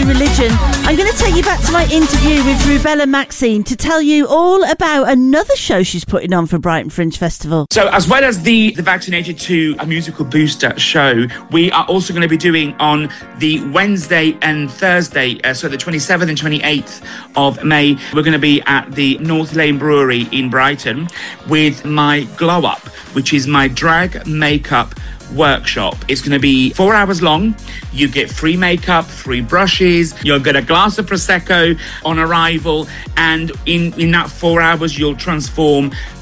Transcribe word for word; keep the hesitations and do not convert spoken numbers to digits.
Religion, I'm going to take you back to my interview with Rubella Maxine to tell you all about another show she's putting on for Brighton Fringe Festival. So as well as the, the Vaccinated to a Musical Booster show, we are also going to be doing on the Wednesday and Thursday, uh, so the twenty-seventh and twenty-eighth of May, we're going to be at the North Lane Brewery in Brighton with my Glow Up, which is my drag makeup workshop. It's going to be four hours long. You get free makeup, free brushes, you'll get a glass of Prosecco on arrival, and in, in that four hours you'll transform